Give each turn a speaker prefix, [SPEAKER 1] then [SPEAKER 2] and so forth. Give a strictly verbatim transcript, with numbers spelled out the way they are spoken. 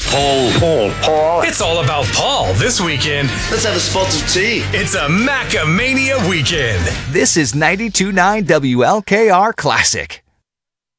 [SPEAKER 1] Paul.
[SPEAKER 2] Paul. Paul.
[SPEAKER 3] It's all about Paul this weekend.
[SPEAKER 1] Let's have a spot of tea.
[SPEAKER 3] It's a Macamania weekend.
[SPEAKER 4] This is ninety-two point nine W L K R Classic.